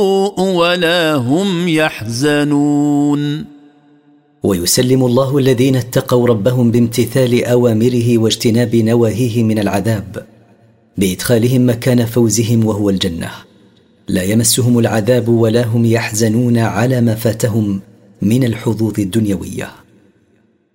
ولا هم يحزنون. ويسلم الله الذين اتقوا ربهم بامتثال أوامره واجتناب نواهيه من العذاب بإدخالهم مكان فوزهم وهو الجنة، لا يمسهم العذاب ولا هم يحزنون على ما فاتهم من الحظوظ الدنيوية.